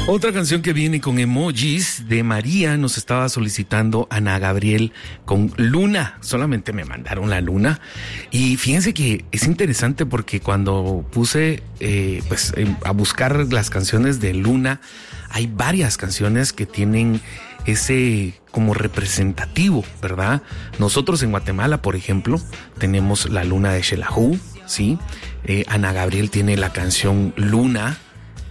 Otra canción que viene con emojis de María nos estaba solicitando Ana Gabriel con Luna. Solamente me mandaron la luna. Y fíjense que es interesante porque cuando puse a buscar las canciones de Luna, hay varias canciones que tienen ese como representativo, ¿verdad? Ejemplo, en Guatemala, por ejemplo, tenemos la luna de Xelajú, ¿sí? Ana Gabriel tiene la canción Luna.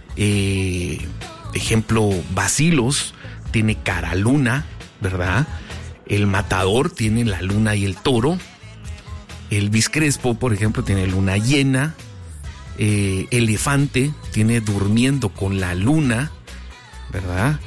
Ejemplo, Bacilos tiene Cara Luna, ¿verdad? El Matador tiene la luna y el toro. Elvis Crespo, por ejemplo, tiene luna llena. Elefante tiene Durmiendo con la luna, ¿verdad?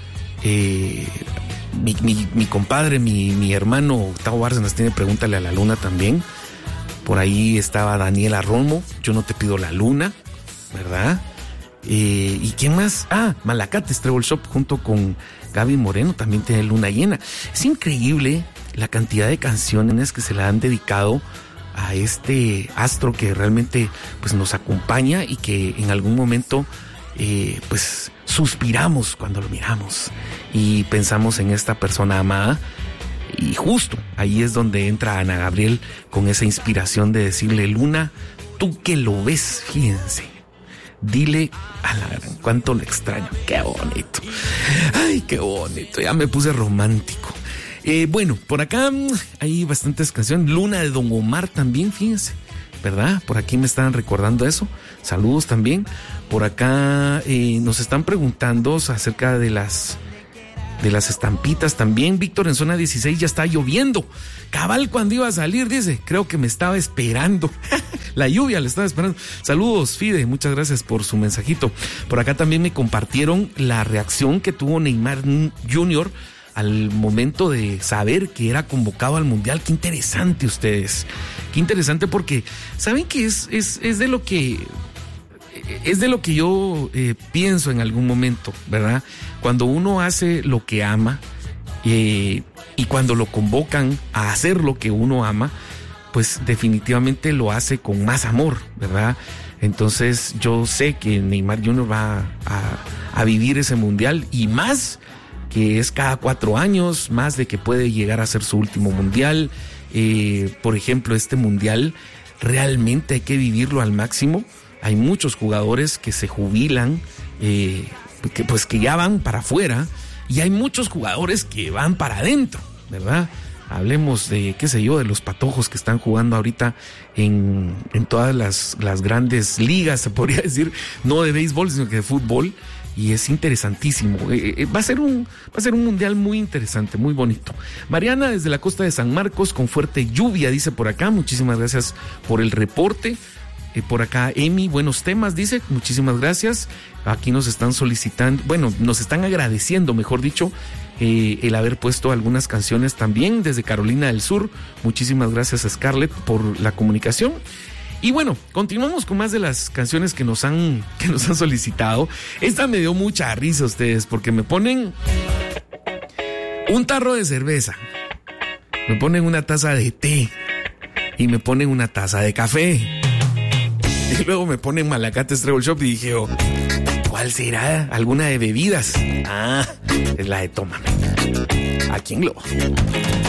Mi compadre, mi hermano Octavo Bárcenas tiene Pregúntale a la luna también. Por ahí estaba Daniela Romo, Yo no te pido la luna, ¿verdad? ¿Y quién más? Malacates Treble Shop junto con Gaby Moreno también tiene luna llena. Es increíble la cantidad de canciones que se le han dedicado a este astro que realmente pues nos acompaña y que en algún momento pues suspiramos cuando lo miramos y pensamos en esta persona amada. Y justo ahí es donde entra Ana Gabriel con esa inspiración de decirle: Luna, tú que lo ves, fíjense, dile a la gran cuánto le extraño. Qué bonito. Ay, qué bonito. Ya me puse romántico. Bueno, por acá hay bastantes canciones. Luna de Don Omar también, fíjense, ¿verdad? Por aquí me están recordando eso. Saludos también. Por acá nos están preguntando acerca de las estampitas también. Víctor, en zona 16 ya está lloviendo. Cabal cuando iba a salir, dice, creo que me estaba esperando. La lluvia le estaba esperando. Saludos, Fide, muchas gracias por su mensajito. Por acá también me compartieron la reacción que tuvo Neymar Jr. al momento de saber que era convocado al Mundial. Qué interesante ustedes. Qué interesante porque saben que es de lo que... Es de lo que yo pienso en algún momento, ¿verdad? Cuando uno hace lo que ama y cuando lo convocan a hacer lo que uno ama, pues definitivamente lo hace con más amor, ¿verdad? Entonces yo sé que Neymar Jr. va a vivir ese mundial y más que es cada 4 años, más de que puede llegar a ser su último mundial. Por ejemplo, este mundial realmente hay que vivirlo al máximo. Hay muchos jugadores que se jubilan, que ya van para afuera, y hay muchos jugadores que van para adentro, ¿verdad? Hablemos de, de los patojos que están jugando ahorita en todas las grandes ligas, se podría decir, no de béisbol, sino que de fútbol, y es interesantísimo. Va a ser un mundial muy interesante, muy bonito. Mariana, desde la costa de San Marcos, con fuerte lluvia, dice por acá. Muchísimas gracias por el reporte. Por acá Emi, buenos temas, dice, muchísimas gracias. Aquí nos están solicitando, nos están agradeciendo, mejor dicho, el haber puesto algunas canciones también desde Carolina del Sur. Muchísimas gracias a Scarlett por la comunicación. Y bueno, continuamos con más de las canciones que nos han solicitado. Esta me dio mucha risa a ustedes porque me ponen un tarro de cerveza, me ponen una taza de té y me ponen una taza de café. Y luego me ponen Malacates Treble Shop y dije, ¿cuál será? ¿Alguna de bebidas? Es la de Tómame. Aquí en Globo.